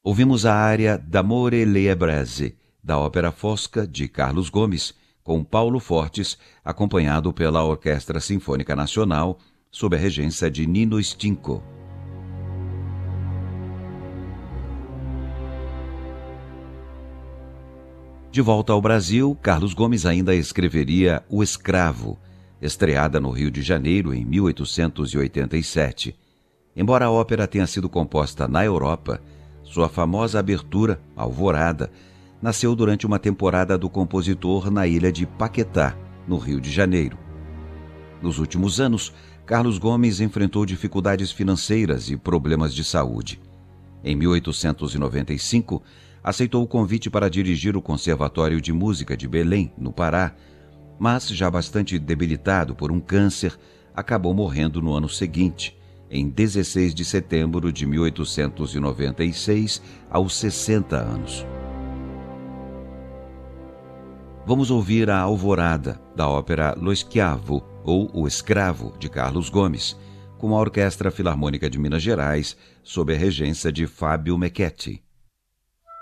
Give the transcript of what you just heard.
Ouvimos a área D'amore Lebreze, da ópera Fosca, de Carlos Gomes, com Paulo Fortes, acompanhado pela Orquestra Sinfônica Nacional, sob a regência de Nino Stinco. De volta ao Brasil, Carlos Gomes ainda escreveria O Escravo, estreada no Rio de Janeiro em 1887. Embora a ópera tenha sido composta na Europa, sua famosa abertura, Alvorada, nasceu durante uma temporada do compositor na ilha de Paquetá, no Rio de Janeiro. Nos últimos anos, Carlos Gomes enfrentou dificuldades financeiras e problemas de saúde. Em 1895, aceitou o convite para dirigir o Conservatório de Música de Belém, no Pará, mas, já bastante debilitado por um câncer, acabou morrendo no ano seguinte, em 16 de setembro de 1896, aos 60 anos. Vamos ouvir a Alvorada, da ópera Lo Schiavo, ou O Escravo, de Carlos Gomes, com a Orquestra Filarmônica de Minas Gerais, sob a regência de Fábio Mecchetti.